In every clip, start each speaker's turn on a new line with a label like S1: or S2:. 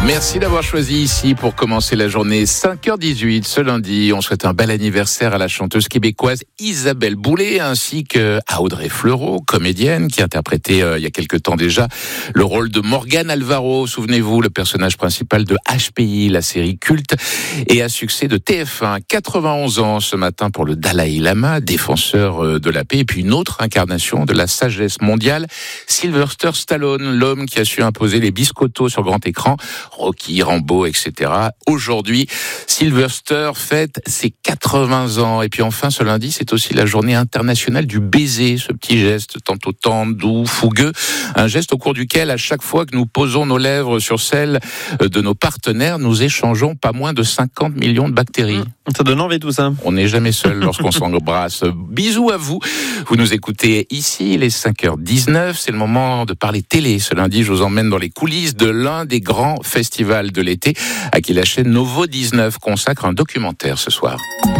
S1: Merci d'avoir choisi ici pour commencer la journée 5h18 ce lundi. On souhaite un bel anniversaire à la chanteuse québécoise Isabelle Boulay ainsi qu'à Audrey Fleurot, comédienne qui interprétait il y a quelque temps déjà le rôle de Morgane Alvaro. Souvenez-vous, le personnage principal de HPI, la série culte et à succès de TF1. 91 ans ce matin pour le Dalai Lama, défenseur de la paix, et puis une autre incarnation de la sagesse mondiale, Sylvester Stallone, l'homme qui a su imposer les biscottos sur grand écran, Rocky, Rambo, etc. Aujourd'hui, Sylvester fête ses 80 ans. Et puis enfin, ce lundi, c'est aussi la journée internationale du baiser, ce petit geste tantôt tendre, doux, fougueux. Un geste au cours duquel, à chaque fois que nous posons nos lèvres sur celles de nos partenaires, nous échangeons pas moins de 50 millions de bactéries.
S2: Ça donne envie tout ça.
S1: On n'est jamais seul lorsqu'on s'embrasse. Bisous à vous. Vous nous écoutez ici, les 5h19. C'est le moment de parler télé. Ce lundi, je vous emmène dans les coulisses de l'un des grands festivals de l'été, à qui la chaîne Novo 19 consacre un documentaire ce soir.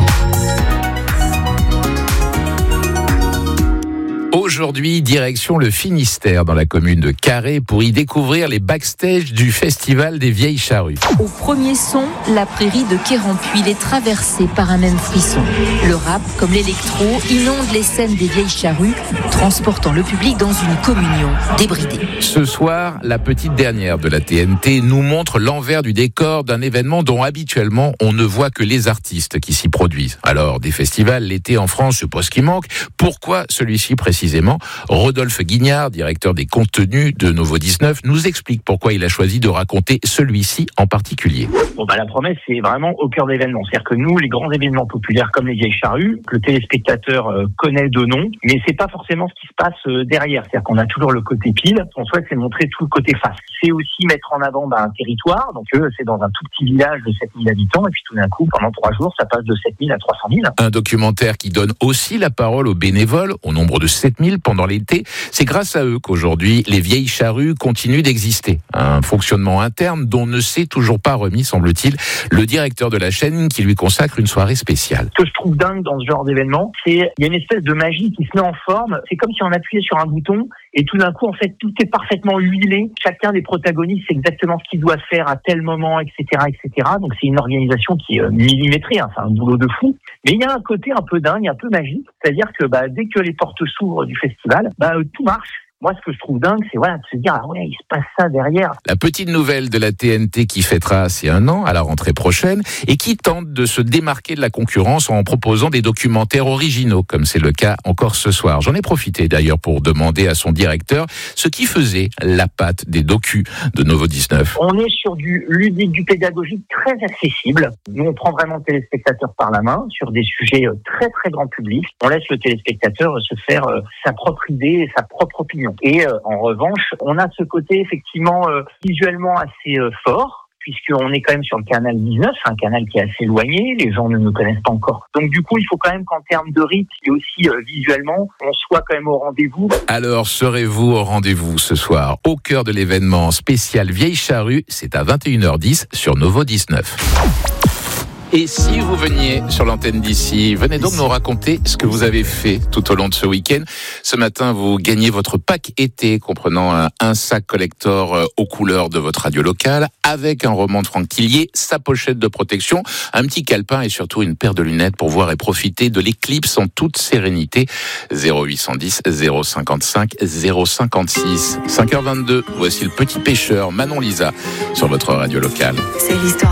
S1: Aujourd'hui, direction le Finistère, dans la commune de Carhaix, pour y découvrir les backstage du Festival des Vieilles Charrues.
S3: Au premier son, la prairie de Quérampuil est traversée par un même frisson. Le rap, comme l'électro, inonde les scènes des Vieilles Charrues, transportant le public dans une communion débridée.
S1: Ce soir, la petite dernière de la TNT nous montre l'envers du décor d'un événement dont habituellement on ne voit que les artistes qui s'y produisent. Alors, des festivals l'été en France, je suppose qu'il manque. Pourquoi celui-ci précisément ? Rodolphe Guignard, directeur des contenus de Novo 19, nous explique pourquoi il a choisi de raconter celui-ci en particulier.
S4: La promesse, c'est vraiment au cœur d'événements. C'est-à-dire que nous, les grands événements populaires comme les Vieilles Charrues, que le téléspectateur connaît de nom, mais c'est pas forcément ce qui se passe derrière. C'est-à-dire qu'on a toujours le côté pile. On souhaite, c'est montrer tout le côté face. C'est aussi mettre en avant un territoire. Donc, c'est dans un tout petit village de 7000 habitants. Et puis, tout d'un coup, pendant 3 jours, ça passe de 7000 à 300 000.
S1: Un documentaire qui donne aussi la parole aux bénévoles, au nombre de 7000 pendant l'été. C'est grâce à eux qu'aujourd'hui, les Vieilles Charrues continuent d'exister. Un fonctionnement interne dont ne s'est toujours pas remis, semble-t-il, le directeur de la chaîne qui lui consacre une soirée spéciale.
S4: Ce que je trouve dingue dans ce genre d'événement, c'est il y a une espèce de magie qui se met en forme. C'est comme si on appuyait sur un bouton et tout d'un coup, en fait, tout est parfaitement huilé. Chacun des protagonistes sait exactement ce qu'il doit faire à tel moment, etc., etc. Donc c'est une organisation qui est millimétrée. C'est un boulot de fou. Mais il y a un côté un peu dingue, un peu magique. C'est-à-dire que dès que les portes s'ouvrent du festival, tout marche. Moi, ce que je trouve dingue, c'est de se dire, il se passe ça derrière.
S1: La petite nouvelle de la TNT qui fêtera ses 1 an à la rentrée prochaine et qui tente de se démarquer de la concurrence en proposant des documentaires originaux, comme c'est le cas encore ce soir. J'en ai profité d'ailleurs pour demander à son directeur ce qui faisait la patte des docus de Novo 19.
S4: On est sur du ludique, du pédagogique très accessible. Nous, on prend vraiment le téléspectateur par la main sur des sujets très très grand public. On laisse le téléspectateur se faire sa propre idée et sa propre opinion. Et en revanche, on a ce côté effectivement visuellement assez fort, puisqu'on est quand même sur le canal 19, un canal qui est assez éloigné, les gens ne nous connaissent pas encore. Donc du coup, il faut quand même qu'en termes de rythme et aussi visuellement, on soit quand même au rendez-vous.
S1: Alors, serez-vous au rendez-vous ce soir, au cœur de l'événement spécial Vieilles Charrues? C'est à 21h10 sur Novo 19. Et si vous veniez sur l'antenne d'ici, venez donc nous raconter ce que vous avez fait tout au long de ce week-end. Ce matin, vous gagnez votre pack été comprenant un sac collector aux couleurs de votre radio locale avec un roman de Franck Tillier, sa pochette de protection, un petit calepin et surtout une paire de lunettes pour voir et profiter de l'éclipse en toute sérénité. 0810 055 056. 5h22, voici le petit pêcheur Manon Lisa sur votre radio locale.
S5: C'est l'histoire.